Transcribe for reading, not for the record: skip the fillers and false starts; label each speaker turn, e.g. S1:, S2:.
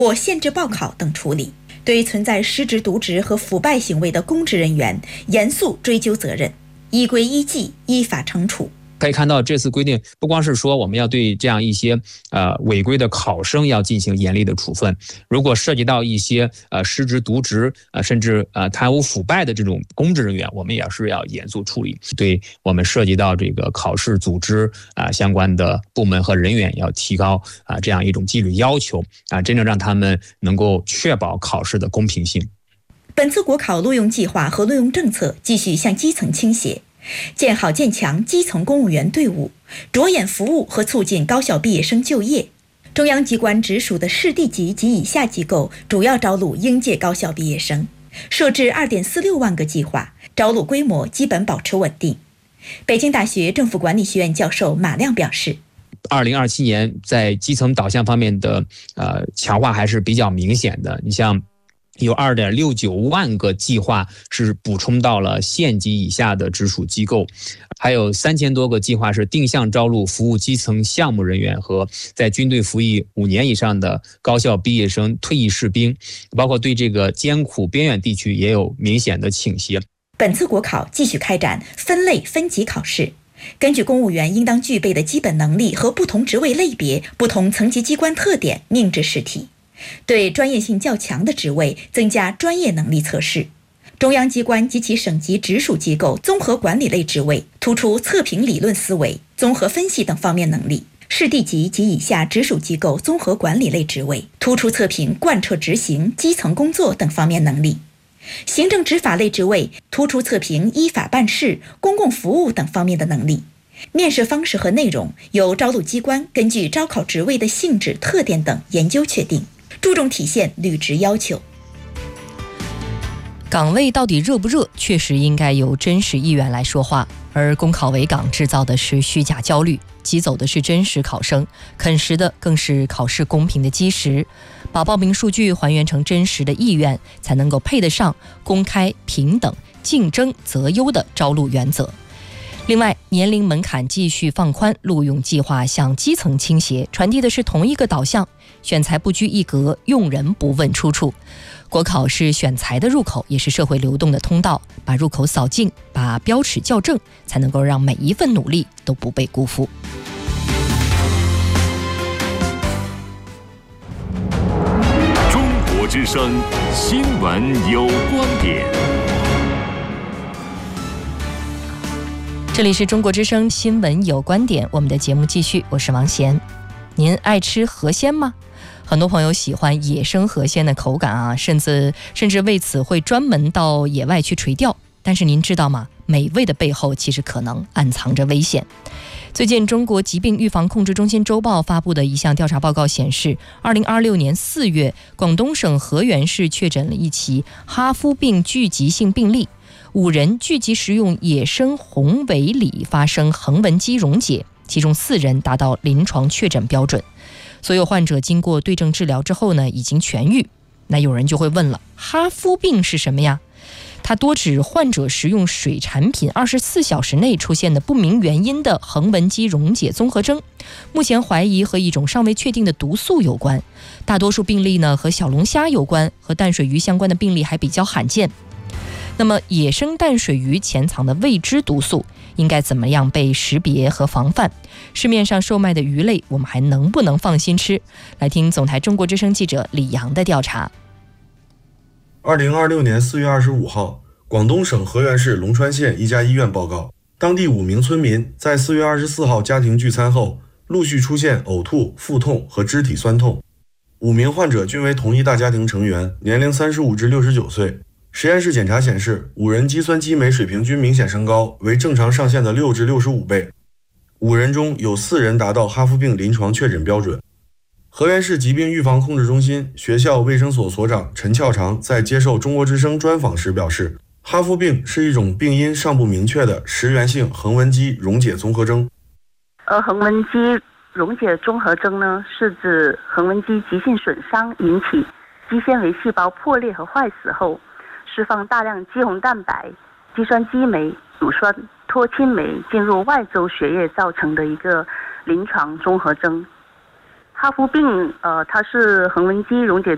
S1: 或限制报考等处理。对存在失职渎职和腐败行为的公职人员，严肃追究责任，依规依纪依法惩处。
S2: 可以看到，这次规定不光是说我们要对这样一些违规的考生要进行严厉的处分，如果涉及到一些失职渎职甚至贪污腐败的这种公职人员，我们也是要严肃处理。对我们涉及到这个考试组织相关的部门和人员，要提高这样一种纪律要求真正让他们能够确保考试的公平性。
S1: 本次国考录用计划和录用政策继续向基层倾斜，建好建强基层公务员队伍，着眼服务和促进高校毕业生就业。中央机关直属的市地级及以下机构主要招录应届高校毕业生，设置2.46万个计划，招录规模基本保持稳定。北京大学政府管理学院教授马亮表示
S2: ，2027年在基层导向方面的强化还是比较明显的。你像有2.69万个计划是补充到了县级以下的直属机构，还有3000多个计划是定向招录服务基层项目人员和在军队服役5年以上的高校毕业生、退役士兵，包括对这个艰苦边远地区也有明显的倾斜。
S1: 本次国考继续开展分类分级考试，根据公务员应当具备的基本能力和不同职位类别、不同层级机关特点命制试题。对专业性较强的职位增加专业能力测试。中央机关及其省级直属机构综合管理类职位突出测评理论思维、综合分析等方面能力。市地级及以下直属机构综合管理类职位突出测评贯彻执行、基层工作等方面能力。行政执法类职位突出测评依法办事、公共服务等方面的能力。面试方式和内容由招录机关根据招考职位的性质、特点等研究确定，注重体现履职要求。
S3: 岗位到底热不热，确实应该由真实意愿来说话，而公考围岗制造的是虚假焦虑，挤走的是真实考生，啃食的更是考试公平的基石。把报名数据还原成真实的意愿，才能够配得上公开、平等、竞争择优的招录原则。另外，年龄门槛继续放宽，录用计划向基层倾斜，传递的是同一个导向：选才不拘一格，用人不问出处。国考是选才的入口，也是社会流动的通道，把入口扫净，把标尺校正，才能够让每一份努力都不被辜负。
S4: 中国之声新闻有观点。
S3: 这里是中国之声新闻有观点，我们的节目继续，我是王贤。您爱吃河鲜吗？很多朋友喜欢野生河鲜的口感啊，甚至为此会专门到野外去垂钓。但是您知道吗？美味的背后其实可能暗藏着危险。最近中国疾病预防控制中心周报发布的一项调查报告显示，2026年4月，广东省河源市确诊了一起哈夫病聚集性病例，5人聚集食用野生红尾鲤发生横纹肌溶解，其中4人达到临床确诊标准。所有患者经过对症治疗之后呢，已经痊愈。那有人就会问了，哈夫病是什么呀？它多指患者食用水产品24小时内出现的不明原因的横纹肌溶解综合征，目前怀疑和一种尚未确定的毒素有关。大多数病例呢和小龙虾有关，和淡水鱼相关的病例还比较罕见。那么野生淡水鱼潜藏的未知毒素应该怎么样被识别和防范？市面上售卖的鱼类我们还能不能放心吃？来听总台中国之声记者李阳的调查。
S5: 2026年4月25号，广东省河源市龙川县一家医院报告，当地5名村民在4月24号家庭聚餐后，陆续出现呕吐、腹痛和肢体酸痛。5名患者均为同一大家庭成员，年龄35至69岁。实验室检查显示，5人肌酸激酶水平均明显升高，为正常上限的6至65倍。5人中有4人达到哈夫病临床确诊标准。河源市疾病预防控制中心学校卫生所所长陈翘长在接受中国之声专访时表示，哈夫病是一种病因尚不明确的食源性横纹肌溶解综合征。
S6: 横纹肌溶解综合征呢，是指横纹肌急性损伤引起肌纤维细胞破裂和坏死后，释放大量肌红蛋白、肌酸激酶、乳酸脱氢酶进入外周血液造成的一个临床综合征。哈夫病它是横纹肌溶解